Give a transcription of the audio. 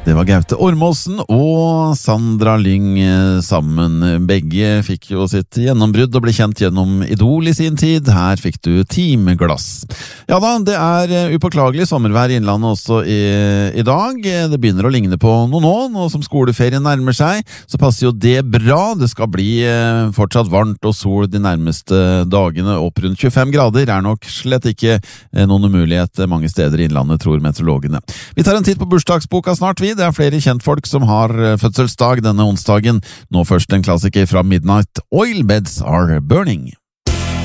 Det var Gaute Ormåsen og Sandra Lyng sammen. Begge fikk jo sitt gjennombrudd og ble kjent gjennom Idol i sin tid. Her fikk du Timeglass. Ja da, det er upåklagelig sommervær i Innlandet også i dag. Det begynner å ligne på noe nå som skoleferien nærmer seg. Så passer jo det bra. Det skal bli fortsatt varmt og sol de nærmeste dagene. Opp rundt 25 grader er nok slett ikke noen umulighet mange steder i Innlandet, tror meteorologene. Vi tar en titt på bursdagsboka snart, vi. Det er flere kjentfolk som har fødselsdag denne onsdagen. Nå først en klassiker fra Midnight. Oil Beds Are Burning.